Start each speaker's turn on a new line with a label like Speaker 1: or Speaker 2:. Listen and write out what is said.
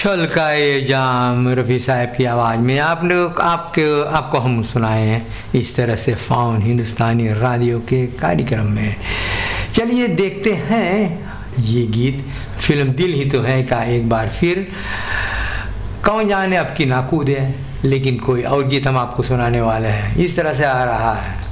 Speaker 1: छलकाए जाम रफ़ी साहब की आवाज़ में आपको हम सुनाए हैं इस तरह से फाउन हिंदुस्तानी रेडियो के कार्यक्रम में। चलिए देखते हैं ये गीत, फिल्म दिल ही तो है का एक बार फिर कौन जाने अब की नाकूद है, लेकिन कोई और गीत हम आपको सुनाने वाले हैं। इस तरह से आ रहा है।